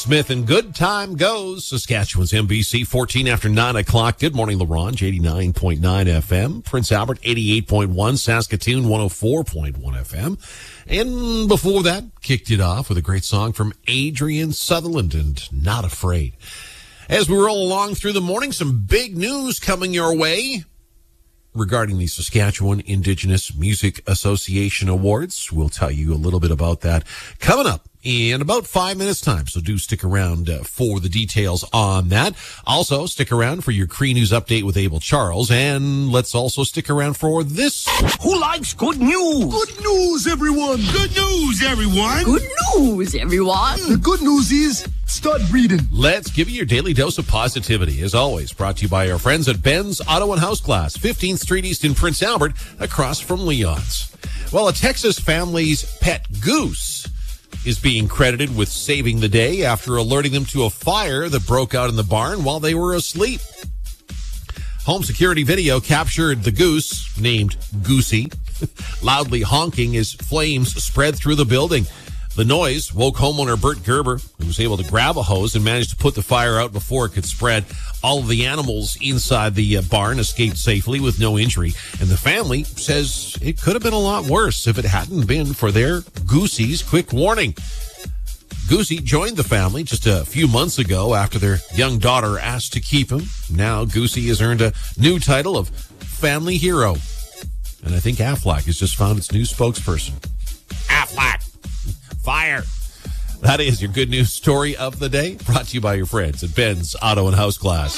Smith and Good Time Goes, Saskatchewan's MBC, 14 after 9 o'clock. Good morning, LaRange, 89.9 FM. Prince Albert, 88.1. Saskatoon, 104.1 FM. And before that, kicked it off with a great song from Adrian Sutherland and Not Afraid. As we roll along through the morning, some big news coming your way regarding the Saskatchewan Indigenous Music Association Awards. We'll tell you a little bit about that coming up in about 5 minutes' time. So do stick around for the details on that. Also, stick around for your Cree News update with Abel Charles. And let's also stick around for this. Who likes good news? Good news, everyone. Good news, everyone. Good news, everyone. The good news is start breathing. Let's give you your daily dose of positivity. As always, brought to you by our friends at Ben's Auto and House Glass, 15th Street East in Prince Albert, across from Leon's. Well, a Texas family's pet goose is being credited with saving the day after alerting them to a fire that broke out in the barn while they were asleep. Home security video captured the goose, named Goosey, loudly honking as flames spread through the building. The noise woke homeowner Bert Gerber, who was able to grab a hose and managed to put the fire out before it could spread. All of the animals inside the barn escaped safely with no injury, and the family says it could have been a lot worse if it hadn't been for their Goosey's quick warning. Goosey joined the family just a few months ago after their young daughter asked to keep him. Now Goosey has earned a new title of family hero, and I think Aflac has just found its new spokesperson. Aflac! Fire. That is your good news story of the day, brought to you by your friends at Ben's Auto and House Glass.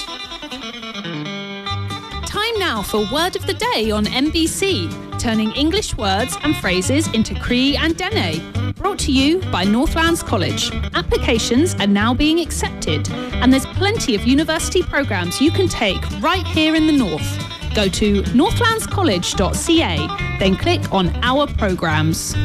Time now for Word of the Day on MBC, turning English words and phrases into Cree and Dene. Brought to you by Northlands College. Applications are now being accepted, and there's plenty of university programs you can take right here in the North. Go to northlandscollege.ca, then click on Our Programs.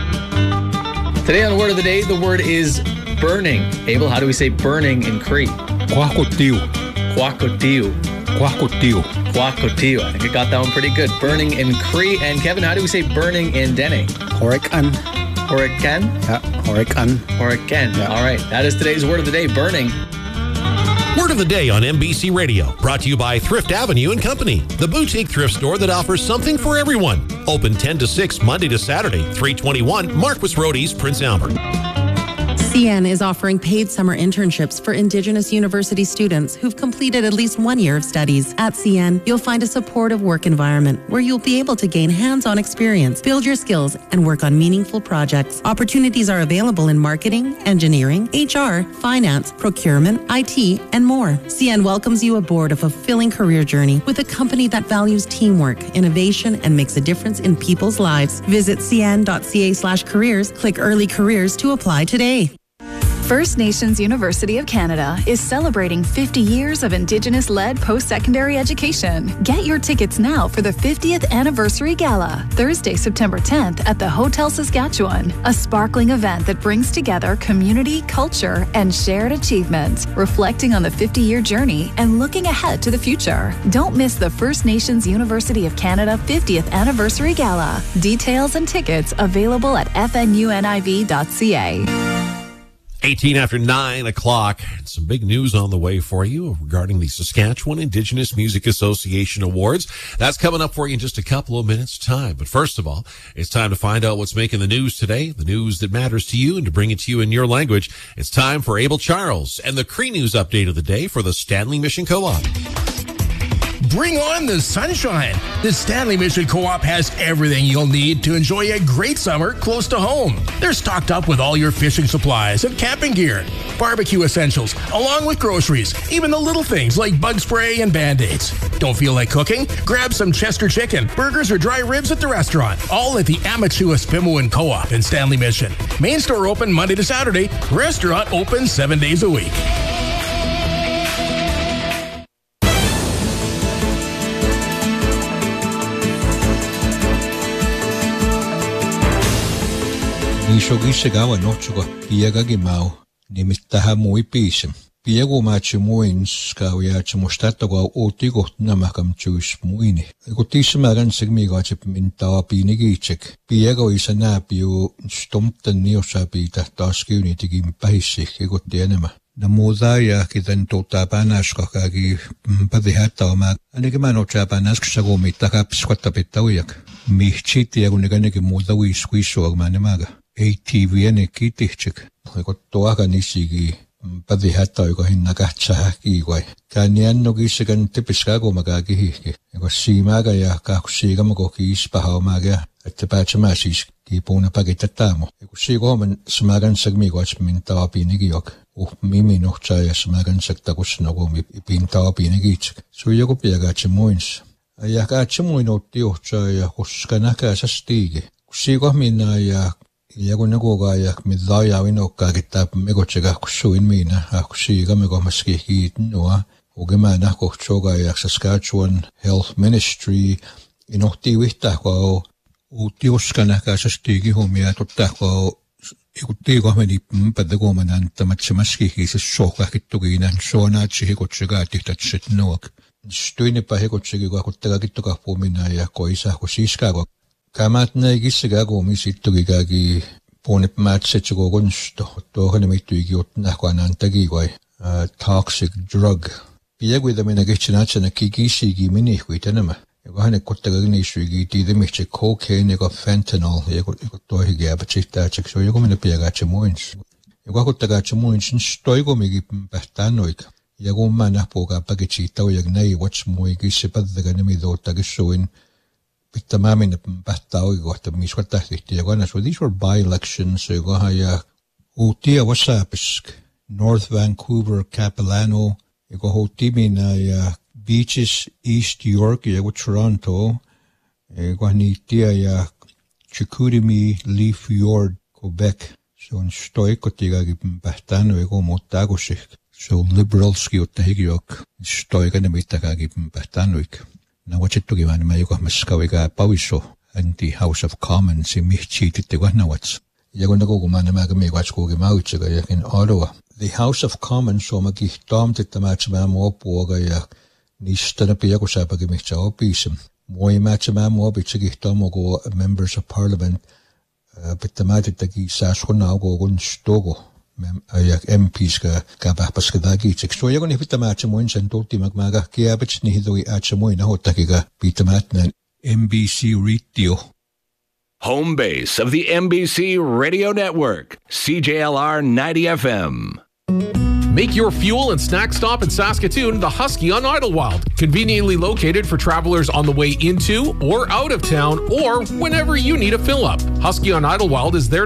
Today on Word of the Day, the word is burning. Abel, how do we say burning in Cree? Kwakotiu. Kwakotiu. Kwakotiu. Kwakotiu. I think I got that one pretty good. Burning in Cree. And Kevin, how do we say burning in Dene? Horikan. Horikan? Yeah, horikan. Horikan. Yeah. All right. That is today's Word of the Day, burning. Word of the Day on MBC Radio, brought to you by Thrift Avenue and Company, the boutique thrift store that offers something for everyone. Open 10 to 6 Monday to Saturday, 321 Marquis Road East, Prince Albert. CN is offering paid summer internships for Indigenous university students who've completed at least 1 year of studies. At CN, you'll find a supportive work environment where you'll be able to gain hands-on experience, build your skills, and work on meaningful projects. Opportunities are available in marketing, engineering, HR, finance, procurement, IT, and more. CN welcomes you aboard a fulfilling career journey with a company that values teamwork, innovation, and makes a difference in people's lives. Visit cn.ca/careers, click Early Careers to apply today. First Nations University of Canada is celebrating 50 years of Indigenous-led post-secondary education. Get your tickets now for the 50th Anniversary Gala, Thursday, September 10th at the Hotel Saskatchewan, a sparkling event that brings together community, culture, and shared achievement, reflecting on the 50-year journey and looking ahead to the future. Don't miss the First Nations University of Canada 50th Anniversary Gala. Details and tickets available at fnuniv.ca. 18 after 9 o'clock. Some big news on the way for you regarding the Saskatchewan Indigenous Music Association Awards. That's coming up for you in just a couple of minutes' time. But first of all, it's time to find out what's making the news today, the news that matters to you, and to bring it to you in your language. It's time for Abel Charles and the Cree News update of the day for the Stanley Mission Co-op. Bring on the sunshine. The Stanley Mission Co-op has everything you'll need to enjoy a great summer close to home. They're stocked up with all your fishing supplies and camping gear, barbecue essentials, along with groceries, even the little things like bug spray and Band-Aids. Don't feel like cooking? Grab some Chester chicken, burgers, or dry ribs at the restaurant, all at the Amachuas Pimowin Co-op in Stanley Mission. Main store open Monday to Saturday, restaurant open 7 days a week. Nishogi Segawa no chuga, Piaga Gimao, Nimistaha Mui Pisum, Piego machi muins ka uya chimostato go otigo na makam chus muini. Ego tismagan sigmigo chip minta pinigichek. Piego isana piu stomten niosapi tahtaskiuni tigim paisik ego tienema. Na modaya kitan totapanas kakagi padihata ma. Anike mano chapanas ksagomi takap squatta petawiak. Michiti ego neganeke modawi squiso agmanemaga. ATV ane kitichek. Ego toaga nisigi. Padihata ego hinakatsa kiwai. Kanian no gisigan tipiskago magagihi. Ego simaga ya kakusiga mago kispaha maga. At the patchamasis kipuna pagitatamo. Ego sigo man smagan sagmigoch minta pinigiok. Mimi no chaya smagan sagtagus no go pinta pinigich. So yogo piagachi moins. Ayakachi moino tio chaya huskanaka sa stige. Sigo mina ya Iago nagoga yak midaya wino kagitap megochega kusuin mina akusiga mego maski noa ugemana ko choga yak Saskatchewan Health Ministry inokti wihta ko utiuskana ka sastigi homia totta ko ikutigo meni padago manan tamatchmaski kisa shoka kitugina shona chigochega titatsit noak stuine pahegochegi ko kutaga kituga pomina ya ko isa ko siskago Kamatna igisigago misitugigagi ponip matsechigo gunsto tohane mituigi otnakwanantagigwai toxic drug piegwi da minagichinach na kigisigi minihwitanama yohane kottagagni suigi tidemiche cocaine ego fentanyl ego tohigi abachitachik so yogo mina piagache moins yogo kottagache moins stoigo migi pahtanoik yogo mana poga pagichita yagnai watch moigi sipadagani midotagishoin So these were by-elections. Utia Wasapisk, North Vancouver, Capilano, Beaches, East York, Toronto, Chicoutimi, Leaf Fjord, Quebec. So in Stoikotiga Bahtano, Ego Motagosik. So liberals Kiotahigiok, Stoikanamitakagi Bahtanoik. Na wachit tugiman mayugo maskawiga pawiso anti House of Commons imichiti tiwanawats. Yago nagugumana magamigwats kugimauchiga yak in Ottawa. The House of Commons so magihtom titamachma mo puoga yak nistana piyago sapagimicha opism. Moi machma mo bichigihtom ogo members of parliament pitamatitagi sashona go gunstogo. Ayak MPs ka bahpaskadagi so yago ni pitamachamoin santoti magmaga kiabich ni hidoi achamoin hotakiga pitamatnan MBC Radio. Home base of the MBC Radio Network, CJLR 90 FM. Make your fuel and snack stop in Saskatoon the Husky on Idlewild. Conveniently located for travelers on the way into or out of town or whenever you need a fill-up. Husky on Idlewild is there